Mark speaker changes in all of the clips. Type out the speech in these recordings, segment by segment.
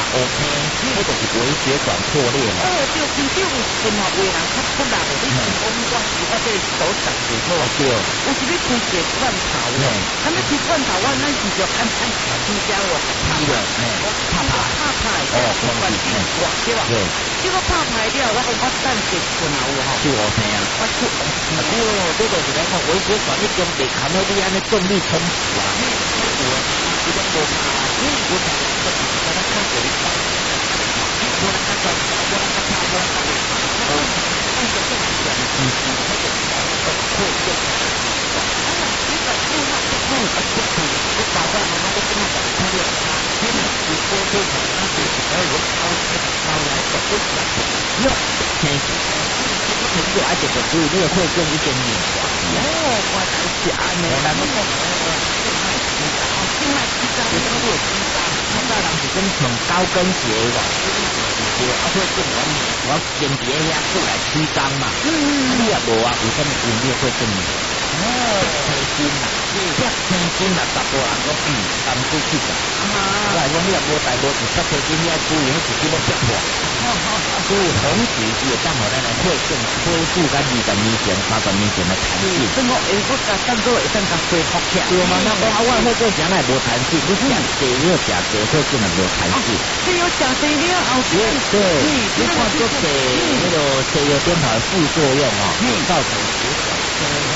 Speaker 1: OK，那就是微血管破裂嘛。
Speaker 2: 就真正有生活为人较出力的，你讲我是我这手长骨头，
Speaker 1: 对，
Speaker 2: 有时你开一个罐头，他们吃罐头，我咱是就按新疆我怕牌，关键我对吧？这个怕牌了，我等结棍啊有吼，
Speaker 1: 是 OK 啊，
Speaker 2: 我出
Speaker 1: 这就是讲微血管你中被看到你安尼重力冲击啊，这种无怕，我讲我咱看过一次。我来看看，我来看看，按照这个讲，破线，你把电话接通，我打断了，我跟他讲，他就真的是说这个，他就是要我掏来的，不是哟，天气，你就而且注意，你也会跟一点点我来讲呢，咱们讲，另外其他的都有其他，其他人是跟从高跟鞋吧。会跟我先别遐过来驱缸嘛，你也无啊，有什么音乐会跟你？开心啦，开心啦，十个人都当出去的。我来讲你也无带无是十开心，你要注意，自己要变化。所以红旗也当好咱来会更恢复咱20年前、30年前的弹性。
Speaker 2: 怎么我甲当做会当甲恢复起来？
Speaker 1: 对嘛？那讲我会做啥来无弹性？你食茶要食茶，会更无弹性。
Speaker 2: 只有食茶了后，
Speaker 1: 对，你看这个那个石油颠倒的副作用啊，造成血管酸化。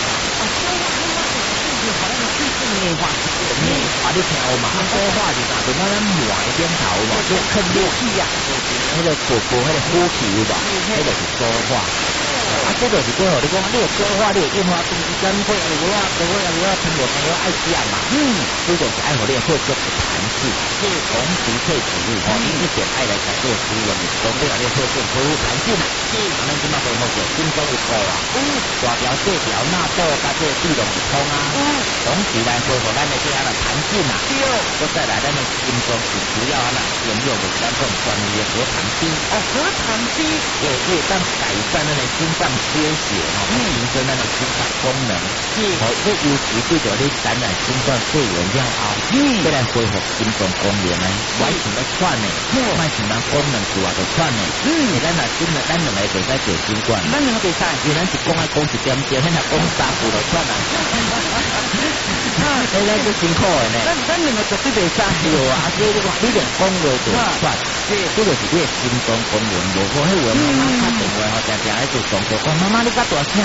Speaker 1: 把你听嘛，说话是啥？就那咱磨一点头嘛，就看热气啊，那个火锅那个呼气吧，那个是说话。这个是过后你讲你说话，你变化东西真会，我朋友爱讲嘛，这个是爱好你会做弹性，同时可以指入一点爱来改做思维，总对你会做恢复弹性啦。咱今嘛回复就心中有数啊，大条细条纳豆加这地龙通啊，同时来恢复咱的这样的弹性啦。再再来咱的心中是主要啦，研究的咱种专业的核弹机。
Speaker 2: 核弹机
Speaker 1: 也可以当改善咱的心脏缺血提升咱的心脏功能。这尤其对着你感染新冠肺炎了后，再来恢复心脏功能呢，完全的串呢，慢性咱功能主要就串呢。咱若真的咱两个袂使得新冠，
Speaker 2: 咱两个袂使，
Speaker 1: 因为咱是讲爱讲一点点，咱若讲3步就串啊。咱就辛苦的呢。
Speaker 2: 咱两个绝对袂使。
Speaker 1: 对啊，所以你连讲话就串，这就是你的心脏功能无好。迄位妈妈打电话吼，常常喺做动作，讲妈妈你较大声。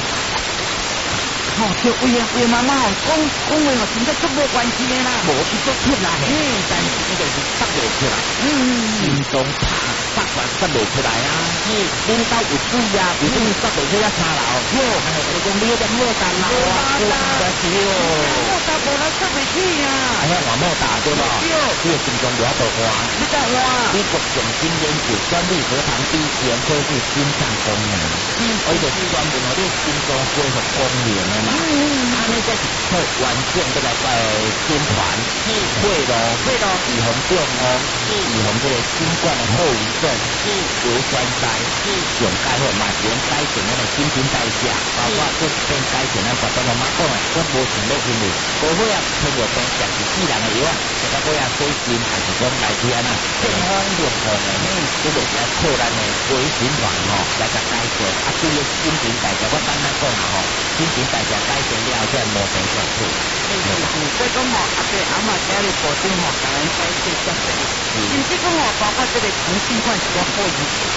Speaker 2: 就为妈妈讲话真正足无关系的啦，
Speaker 1: 无去做出来，但是这个是发不出来，心中发不出来啊！领导有水啊，为什么发不出来3楼？你讲你要莫打啦，莫打是哦，
Speaker 2: 莫打无啦，发不起啊！
Speaker 1: 哎呀，我莫打对吧？你的心中不要多花，
Speaker 2: 你干花？
Speaker 1: 你国重新研究专利核糖低前恢复心脏功能，而且专门我哋心脏恢复功能的嘛。安尼才是可完整这个宣传，会咯，预防中风，预防这个新冠的后遗症，胃酸塞，上改好嘛，是用改善咱的新陈代谢，包括这边改善咱爸爸妈妈讲的，我无想要因为无会啊，朋友病食是自然的药啊，这个会啊最近还是讲来自啊那健康良好的，这就是要靠咱的微循环吼来甲改善，对于新陈代谢，我单单讲啦吼，新陈代谢改善了，再无病上去。
Speaker 2: 所以讲吼，阿嬷家里保证吼，甲咱改善较侪，甚至讲吼，包括这个长新冠是个后遗症。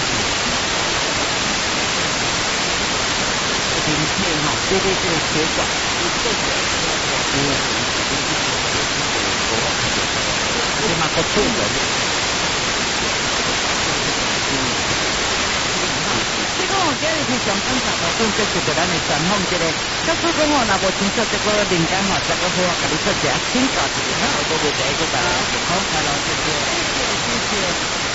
Speaker 2: 今天吼，这个血管，
Speaker 1: 你嘛个错人。
Speaker 2: 今日是上观察到，讲这是咱的传统这个，假使讲吼，若无清楚这个灵感吼，这个好，甲你做一下请教一下，
Speaker 1: 我都袂知个啦，好，来了，谢谢。